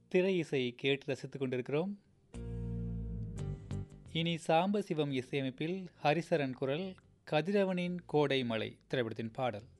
திரை இசை கேட்டு ரசித்துக் கொண்டிருக்கிறோம். இனி சாம்பசிவம் இசையமைப்பில் ஹரிசரன் குரல் கதிரவனின் கோடை மலை திரைப்படத்தின் பாடல்.